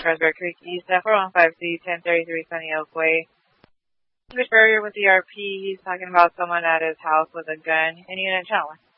Raspberry Creek East, 415C, 1033 Sunny Oak Way. Barrier with the RP, he's talking about someone at his house with a gun. Any unit channel 1.